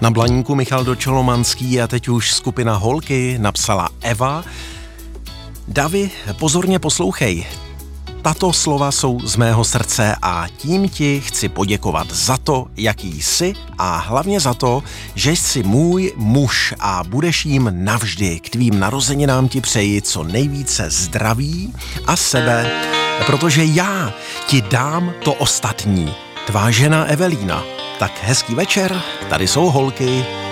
Na blaníku Michal Dočolomanský a teď už skupina Holky napsala Eva. Davi, pozorně poslouchej. Tato slova jsou z mého srdce a tím ti chci poděkovat za to, jaký jsi a hlavně za to, že jsi můj muž a budeš jim navždy. K tvým narozeninám ti přeji co nejvíce zdraví a sebe, protože já ti dám to ostatní. Tvá žena Evelína. Tak hezký večer, tady jsou Holky.